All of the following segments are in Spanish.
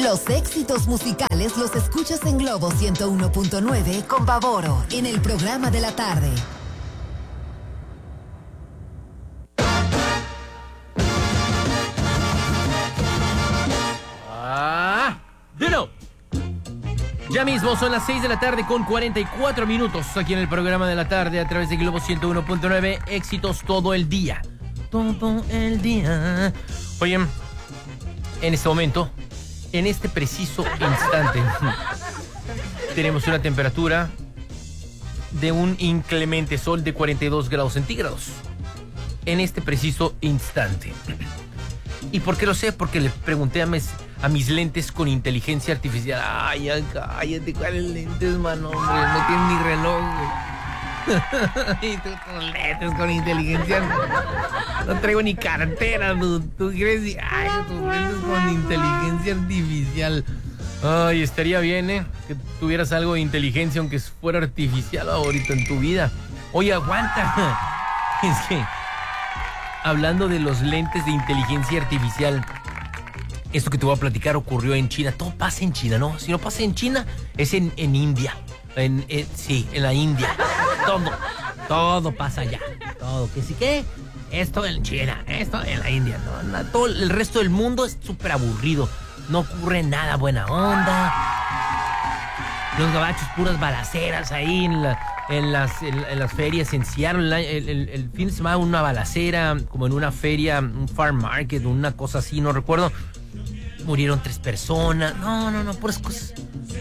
Los éxitos musicales los escuchas en Globo 101.9 con Baboro en el programa de la tarde. Dino. Ya mismo son las 6 de la tarde con 44 minutos aquí en el programa de la tarde a través de Globo 101.9. Éxitos todo el día. Todo el día. Oye, en este momento, en este preciso instante, tenemos una temperatura de un inclemente sol de 42 grados centígrados. En este preciso instante. ¿Y por qué lo sé? Porque le pregunté a mis lentes con inteligencia artificial. Ay, ya cállate, ¿cuáles lentes, mano? Hombre, no tienes ni reloj, güey. Y tú tus lentes con inteligencia. No traigo ni cartera, dude. ¿Tú crees? Ay, tus lentes con inteligencia artificial. Ay, estaría bien, que tuvieras algo de inteligencia, aunque fuera artificial ahorita en tu vida. Oye, aguanta. Es que, hablando de los lentes de inteligencia artificial, esto que te voy a platicar ocurrió en China. Todo pasa en China, ¿no? Si no pasa en China, es en India. Sí, en la India. Todo pasa allá. Todo. ¿Que sí qué? Esto en China, esto en la India. No, todo el resto del mundo es súper aburrido. No ocurre nada buena onda. Los gabachos, puras balaceras ahí en las ferias en Seattle. El fin de semana una balacera, como en una feria, un farm market, una cosa así, no recuerdo. Murieron 3 personas. No, puras cosas.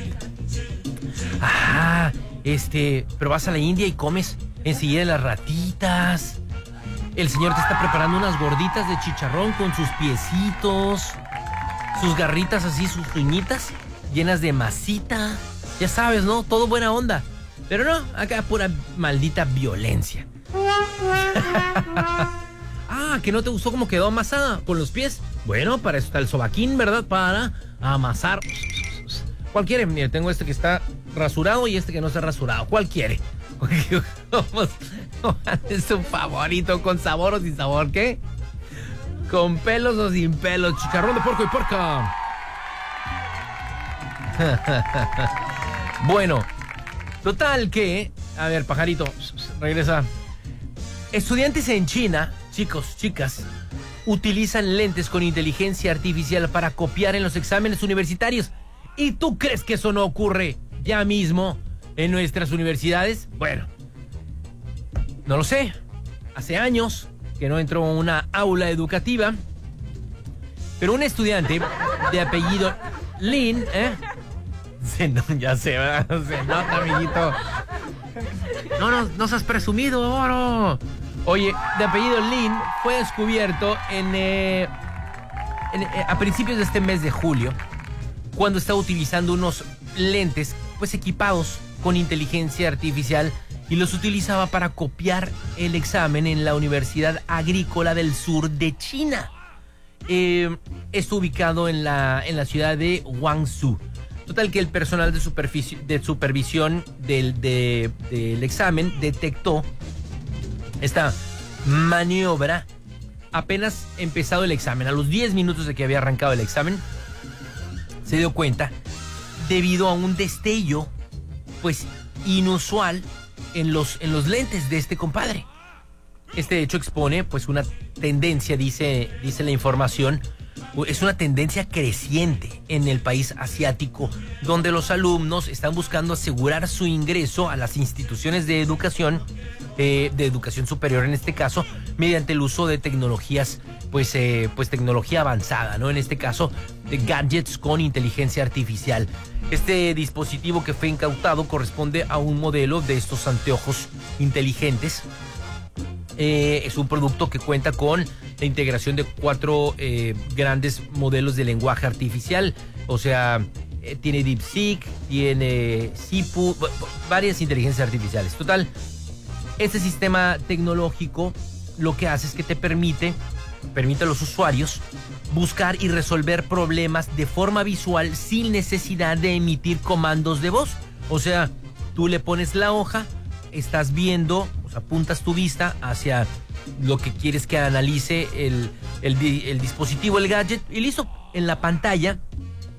Ajá, pero vas a la India y comes enseguida las ratitas. El señor te está preparando unas gorditas de chicharrón con sus piecitos, sus garritas así, sus uñitas llenas de masita. Ya sabes, ¿no? Todo buena onda. Pero no, acá pura maldita violencia. ¿Que no te gustó cómo quedó amasada con los pies? Bueno, para eso está el sobaquín, ¿verdad? Para amasar. ¿Cuál quiere? Mira, tengo este que está rasurado y este que no está rasurado. ¿Cuál quiere? Es su favorito, con sabor o sin sabor, ¿qué? ¿Con pelos o sin pelos? Chicharrón de puerco y puerca. Bueno, total que... A ver, pajarito, regresa. Estudiantes en China, chicos, chicas, utilizan lentes con inteligencia artificial para copiar en los exámenes universitarios. ¿Y tú crees que eso no ocurre ya mismo en nuestras universidades? Bueno, no lo sé. Hace años que no entro a una aula educativa, pero un estudiante de apellido Lin, ya se nota, amiguito. No seas presumido, oro. Oye, de apellido Lin, fue descubierto a principios de este mes de julio, cuando estaba utilizando unos lentes pues equipados con inteligencia artificial y los utilizaba para copiar el examen en la Universidad Agrícola del Sur de China. Está ubicado en la ciudad de Guangzhou. Total que el personal de supervisión del examen detectó esta maniobra apenas empezado el examen. A los 10 minutos de que había arrancado el examen, se dio cuenta debido a un destello pues inusual en los lentes de este compadre. Este hecho expone pues una tendencia, dice la información, es una tendencia creciente en el país asiático, donde los alumnos están buscando asegurar su ingreso a las instituciones de educación superior en este caso, mediante el uso de tecnologías, pues tecnología avanzada, ¿no? En este caso, de gadgets con inteligencia artificial. Este dispositivo que fue incautado corresponde a un modelo de estos anteojos inteligentes. Es un producto que cuenta con la integración de 4 grandes modelos de lenguaje artificial. O sea, tiene DeepSeek, tiene Sipu, varias inteligencias artificiales. Total, este sistema tecnológico lo que hace es que te permite a los usuarios buscar y resolver problemas de forma visual sin necesidad de emitir comandos de voz. O sea, tú le pones la hoja, estás viendo, o sea, apuntas tu vista hacia lo que quieres que analice el dispositivo, el gadget, y listo. En la pantalla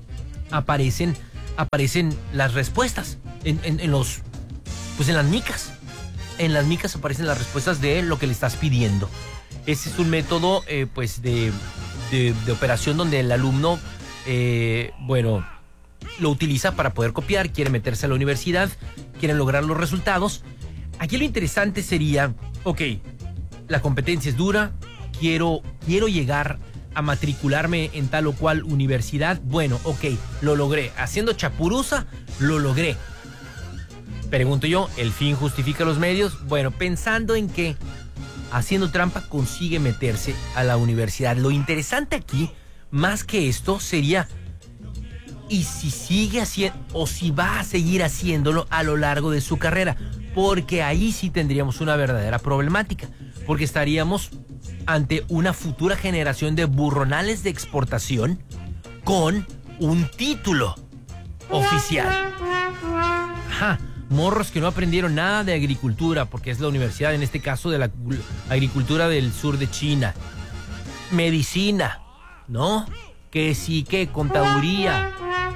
aparecen las respuestas en los, pues en las micas. En las micas aparecen las respuestas de lo que le estás pidiendo. Ese es un método, pues de operación donde el alumno, lo utiliza para poder copiar, quiere meterse a la universidad, quieren lograr los resultados. Aquí lo interesante sería, ok, la competencia es dura, quiero llegar a matricularme en tal o cual universidad. Bueno, ok, lo logré. Haciendo chapuruza, lo logré. Pregunto yo, ¿el fin justifica los medios? Bueno, pensando en que haciendo trampa consigue meterse a la universidad. Lo interesante aquí, más que esto, sería y si sigue haciendo o si va a seguir haciéndolo a lo largo de su carrera, porque ahí sí tendríamos una verdadera problemática, porque estaríamos ante una futura generación de burronales de exportación con un título oficial. Ajá, morros que no aprendieron nada de agricultura, porque es la universidad, en este caso, de la agricultura del sur de China. Medicina, ¿no? Que sí, que contaduría.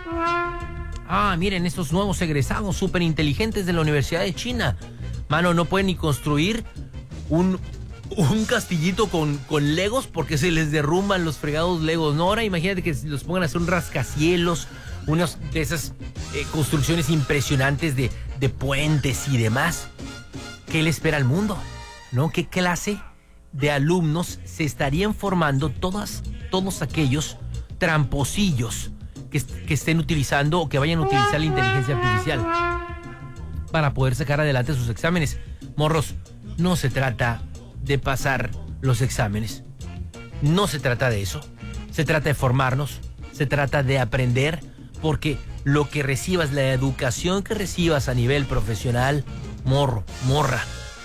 Ah, miren, estos nuevos egresados súper inteligentes de la Universidad de China. Mano, no pueden ni construir un castillito con legos porque se les derrumban los fregados legos. No, ahora imagínate que los pongan a hacer un rascacielos, unas de esas construcciones impresionantes de puentes y demás. ¿Qué le espera al mundo? ¿No? ¿Qué clase de alumnos se estarían formando todos aquellos tramposillos que estén utilizando o que vayan a utilizar la inteligencia artificial para poder sacar adelante sus exámenes? Morros, no se trata de pasar los exámenes. No se trata de eso. Se trata de formarnos, se trata de aprender, porque lo que recibas, la educación que recibas a nivel profesional, morra,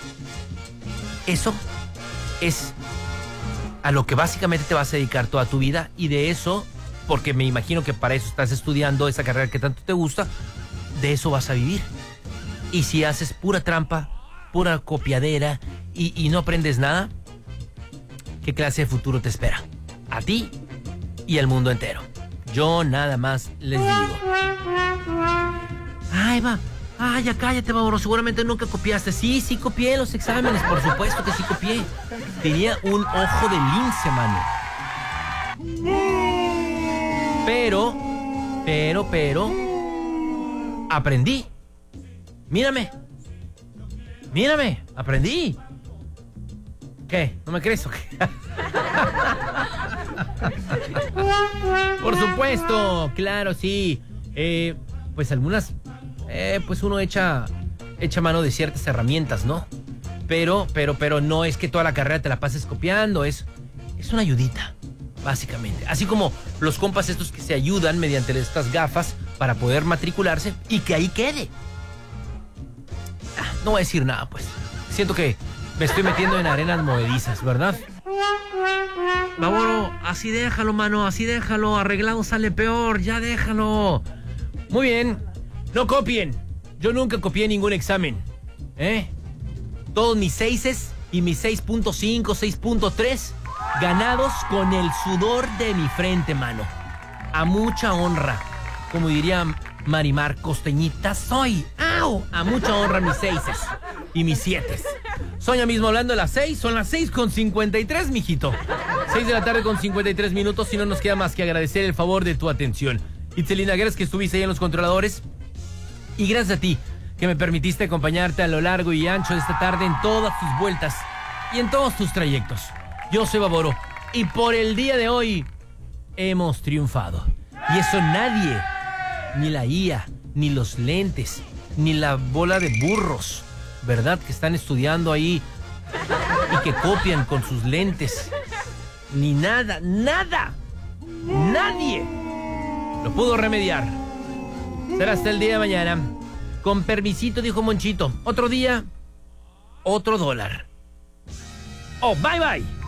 eso es a lo que básicamente te vas a dedicar toda tu vida, y de eso, porque me imagino que para eso estás estudiando esa carrera que tanto te gusta, de eso vas a vivir. Y si haces pura trampa, pura copiadera y no aprendes nada, ¿qué clase de futuro te espera? A ti y al mundo entero. Yo nada más les digo. Ay, va. Ay, ya cállate, Baboro. Seguramente nunca copiaste. Sí, copié los exámenes. Por supuesto que sí copié. Tenía un ojo de lince, mano. Pero aprendí. Mírame, aprendí. ¿Qué? ¿No me crees o qué? Por supuesto, claro, sí. Pues algunas, pues uno echa mano de ciertas herramientas, ¿no? Pero no es que toda la carrera te la pases copiando, es una ayudita, básicamente. Así como los compas estos que se ayudan mediante estas gafas para poder matricularse y que ahí quede. No voy a decir nada, pues. Siento que me estoy metiendo en arenas movedizas, ¿verdad? Baboro, así déjalo, mano, así déjalo. Arreglado sale peor, ya déjalo. Muy bien, no copien. Yo nunca copié ningún examen, Todos mis 6 y mis 6.5, 6.3 ganados con el sudor de mi frente, mano. A mucha honra, como diría Marimar, costeñita soy. ¡Au! A mucha honra mis 6 y mis 7. Son ya mismo hablando de las 6, son las 6:53, mijito. 6 de la tarde con 53 minutos y no nos queda más que agradecer el favor de tu atención. Itzelina, gracias que estuviste ahí en los controladores. Y gracias a ti que me permitiste acompañarte a lo largo y ancho de esta tarde en todas tus vueltas y en todos tus trayectos. Yo soy Baboro y por el día de hoy hemos triunfado. Y eso nadie, ni la IA, ni los lentes, ni la bola de burros, ¿verdad? Que están estudiando ahí y que copian con sus lentes. Ni nada, nadie lo pudo remediar. Será hasta el día de mañana. Con permisito, dijo Monchito. Otro día, otro dólar. Oh, bye bye.